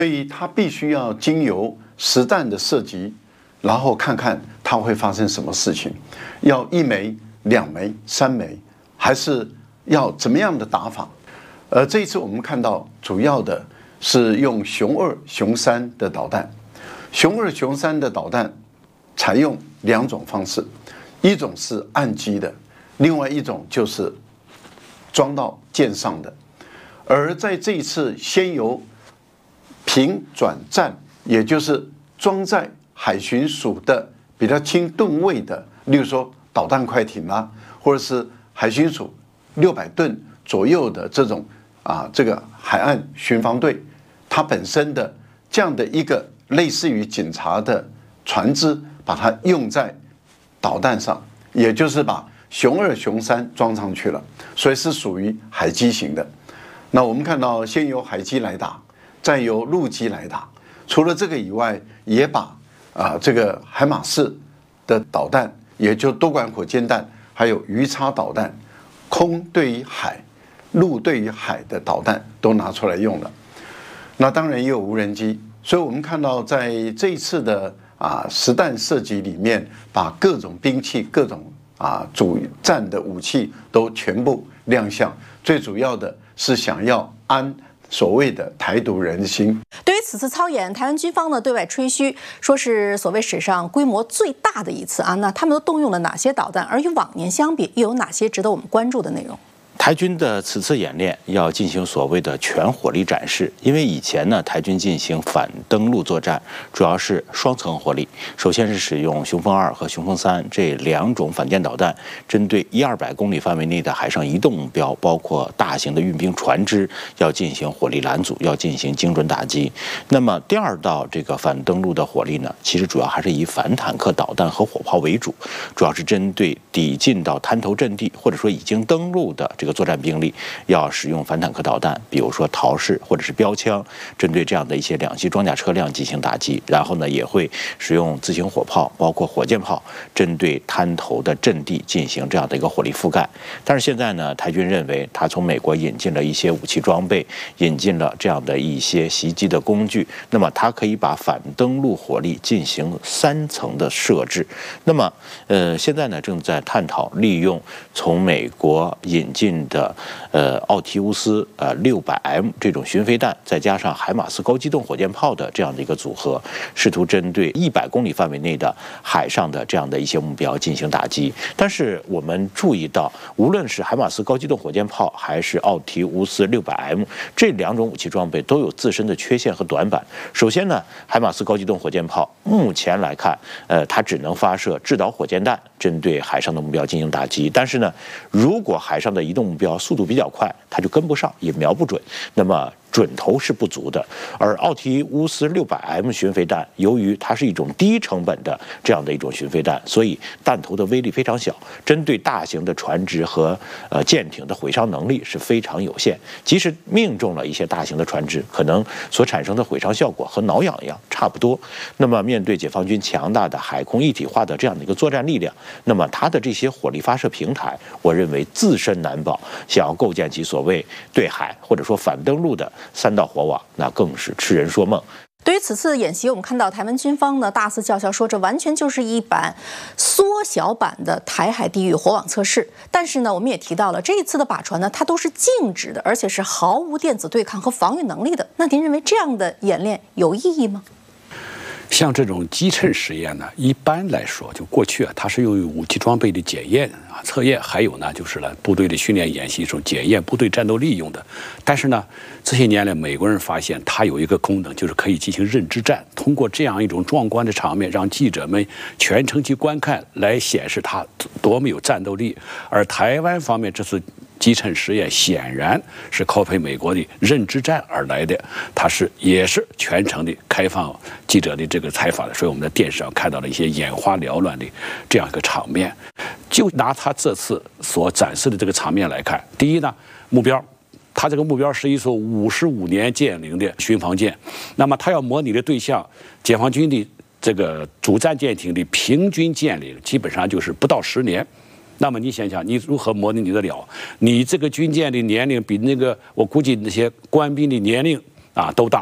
所以它必须要经由实弹的射击，然后看看它会发生什么事情，要1枚、2枚、3枚，还是要怎么样的打法？这一次我们看到主要的是用雄2、雄3的导弹，雄2、雄3的导弹采用2种方式，一种是岸基的，另外一种就是装到舰上的。而在这一次先由平转战，也就是装在海巡署的比较轻吨位的，例如说导弹快艇啦，或者是海巡署600吨左右的这种这个海岸巡防队，它本身的这样的一个类似于警察的船只，把它用在导弹上，也就是把雄2、雄3装上去了，所以是属于海基型的。那我们看到，先由海基来打，再由陆基来打。除了这个以外，也把这个海马式的导弹，也就多管火箭弹，还有鱼叉导弹，空对于海、陆对于海的导弹都拿出来用了。那当然也有无人机，所以我们看到在这一次的实弹射击里面，把各种兵器、各种主战的武器都全部亮相。最主要的是想要安所谓的台独人心。 对于此次操演，台湾军方呢对外吹嘘，说是所谓史上规模最大的一次那他们都动用了哪些导弹？而与往年相比，又有哪些值得我们关注的内容？ 台军的此次演练要进行所谓的全火力展示，因为以前呢，台军进行反登陆作战主要是双层火力，首先是使用雄风2和雄风3这2种反舰导弹，针对100-200公里范围内的海上移动目标，包括大型的运兵船只，要进行火力拦阻，要进行精准打击。那么第二道这个反登陆的火力呢，其实主要还是以反坦克导弹和火炮为主，主要是针对抵近到滩头阵地或者说已经登陆的这个作战兵力，要使用反坦克导弹，比如说陶式或者是标枪，针对这样的一些2栖装甲车辆进行打击。然后呢，也会使用自行火炮，包括火箭炮，针对滩头的阵地进行这样的一个火力覆盖。但是现在呢，台军认为他从美国引进了一些武器装备，引进了这样的一些袭击的工具，那么它可以把反登陆火力进行3层的设置。那么现在呢，正在探讨利用从美国引进的奥提乌斯600M 这种巡飞弹，再加上海马斯高机动火箭炮的这样的一个组合，试图针对100公里范围内的海上的这样的一些目标进行打击。但是我们注意到，无论是海马斯高机动火箭炮还是奥提乌斯600M 这2种武器装备都有自身的缺陷和短板。首先呢，海马斯高机动火箭炮目前来看，它只能发射制导火箭弹，针对海上的目标进行打击。但是呢，如果海上的移动目标速度比较快，它就跟不上，也瞄不准，那么准头是不足的。而奥提乌斯600M 巡飞弹，由于它是一种低成本的这样的一种巡飞弹，所以弹头的威力非常小，针对大型的船只和舰艇的毁伤能力是非常有限。即使命中了一些大型的船只，可能所产生的毁伤效果和挠痒痒差不多。那么面对解放军强大的海空一体化的这样的一个作战力量，那么它的这些火力发射平台，我认为自身难保，想要构建起所谓对海或者说反登陆的3道火网，那更是痴人说梦。 对于此次演习，我们看到台湾军方呢大肆叫嚣说，这完全就是一版缩小版的台海地域火网测试。但是呢，我们也提到了这一次的靶船呢，它都是静止的，而且是毫无电子对抗和防御能力的。那您认为这样的演练有意义吗？ 像这种击沉实验呢，一般来说，就过去它是用于武器装备的检验测验，还有呢就是部队的训练演习中检验部队战斗力用的。但是呢，这些年来美国人发现它有一个功能，就是可以进行认知战，通过这样一种壮观的场面，让记者们全程去观看，来显示它多么有战斗力。而台湾方面这次击沉实验显然是靠配美国的认知战而来的，它也是全程的开放记者的这个采访的，所以我们在电视上看到了一些眼花缭乱的这样一个场面。就拿他这次所展示的这个场面来看，第一呢，目标，它这个目标是一艘55年建龄的巡防舰，那么它要模拟的对象，解放军的这个主战舰艇的平均舰龄基本上就是不到10年。那么你想想，你如何模拟得了？你这个军舰的年龄比那个我估计那些官兵的年龄都大，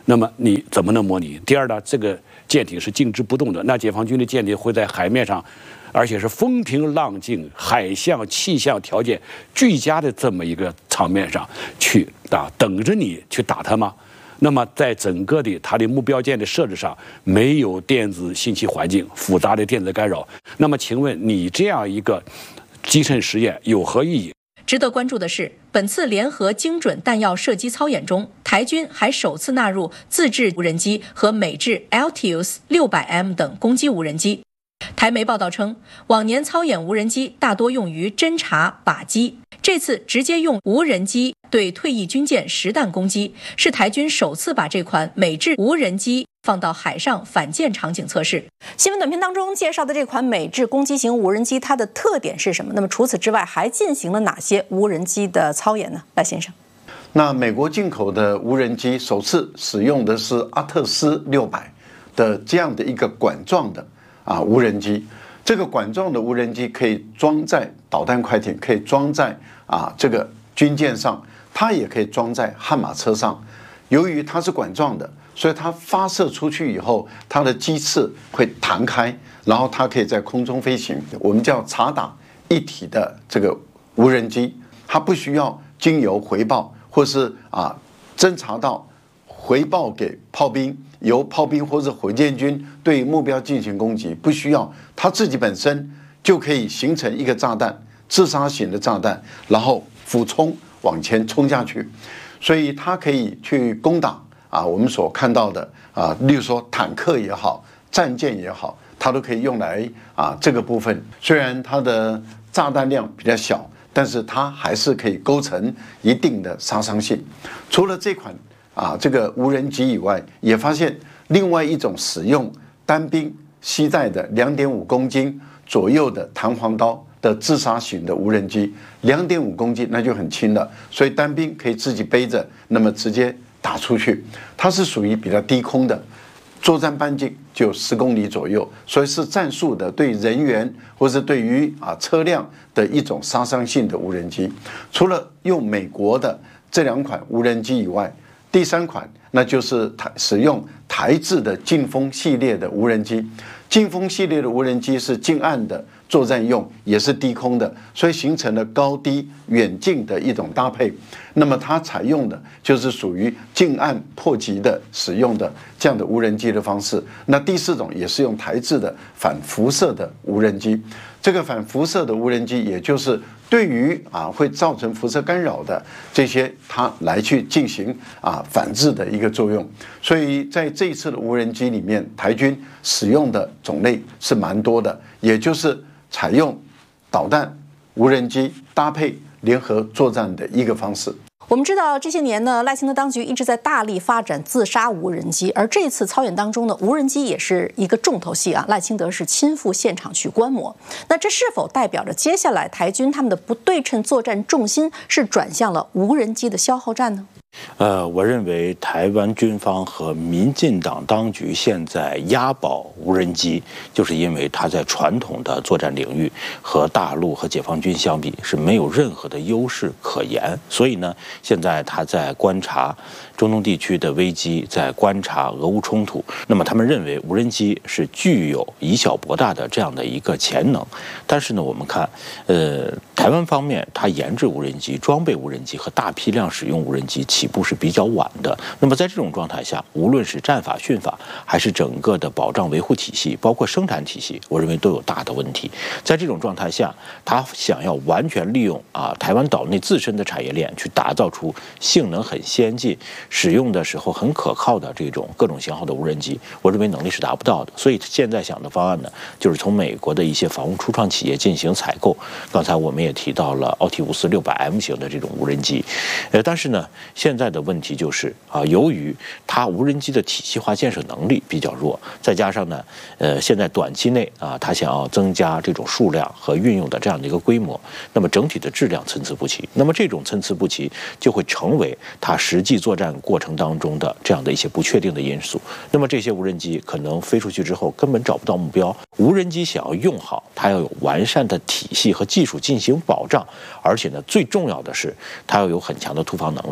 那么你怎么能模拟？第二呢，这个舰艇是静止不动的，那解放军的舰艇会在海面上，而且是风平浪静、海象气象条件俱佳的这么一个场面上去等着你去打它吗？那么在整个的它的目标舰的设置上，没有电子信息环境、复杂的电子干扰，那么请问你这样一个击沉实验有何意义？ 值得关注的是，本次联合精准弹药射击操演中，台军还首次纳入自制无人机和美制 Altius 600M 等攻击无人机。台媒报道称，往年操演无人机大多用于侦察、靶击，这次直接用无人机对退役军舰实弹攻击，是台军首次把这款美制无人机放到海上反舰场景测试。新闻短片当中介绍的这款美制攻击型无人机，它的特点是什么？那么除此之外，还进行了哪些无人机的操演呢？赖先生， 那美国进口的无人机首次使用的是阿特斯600的这样的一个管状的无人机。这个管状的无人机可以装在导弹快艇，可以装在这个军舰上，它也可以装在悍马车上。由于它是管状的，所以它发射出去以后，它的机翅会弹开，然后它可以在空中飞行。我们叫察打一体的这个无人机，它不需要经由回报，或是侦察到回报给炮兵，由炮兵或者火箭军对目标进行攻击，不需要，它自己本身就可以形成一个炸弹，自杀型的炸弹，然后俯冲往前冲下去，所以它可以去攻打我们所看到的例如说坦克也好，战舰也好，它都可以用来这个部分。虽然它的炸弹量比较小，但是它还是可以构成一定的杀伤性。除了这款这个无人机以外，也发现另外一种使用单兵携带的2.5公斤左右的弹簧刀的自杀型的无人机，2.5公斤那就很轻了，所以单兵可以自己背着，那么直接打出去。它是属于比较低空的，作战半径就10公里左右，所以是战术的对人员或是对于车辆的一种杀伤性的无人机。除了用美国的这2款无人机以外，第3款那就是使用台制的劲风系列的无人机。劲风系列的无人机是近岸的作战用，也是低空的，所以形成了高低远近的一种搭配。那么它采用的就是属于近岸迫击的使用的这样的无人机的方式。那第4种也是用台制的反辐射的无人机。这个反辐射的无人机，也就是对于会造成辐射干扰的这些，它来去进行反制的一个作用。所以在这一次的无人机里面，台军使用的种类是蛮多的，也就是采用导弹、无人机搭配联合作战的一个方式。 我们知道这些年呢，赖清德当局一直在大力发展自杀无人机，而这次操演当中呢，无人机也是一个重头戏赖清德是亲赴现场去观摩。那这是否代表着接下来台军他们的不对称作战重心是转向了无人机的消耗战呢？ 我认为台湾军方和民进党当局现在押宝无人机，就是因为它在传统的作战领域和大陆和解放军相比是没有任何的优势可言，所以呢，现在他在观察中东地区的危机，在观察俄乌冲突。那么他们认为无人机是具有以小博大的这样的一个潜能，但是呢，我们看，台湾方面它研制无人机、装备无人机和大批量使用无人机起步是比较晚的。那么在这种状态下，无论是战法、训法，还是整个的保障维护体系，包括生产体系，我认为都有大的问题。在这种状态下，他想要完全利用台湾岛内自身的产业链，去打造出性能很先进、使用的时候很可靠的这种各种型号的无人机，我认为能力是达不到的。所以现在想的方案呢，就是从美国的一些防务初创企业进行采购。刚才我们也提到了奥提乌斯600M 型的这种无人机，但是呢，现在的问题就是由于它无人机的体系化建设能力比较弱，再加上呢，现在短期内它想要增加这种数量和运用的这样的一个规模，那么整体的质量参差不齐。那么这种参差不齐就会成为它实际作战过程当中的这样的一些不确定的因素。那么这些无人机可能飞出去之后根本找不到目标。无人机想要用好，它要有完善的体系和技术进行保障，而且呢，最重要的是它要有很强的突防能力。我认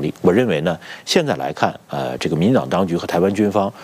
认为呢，现在来看，这个民进党当局和台湾军方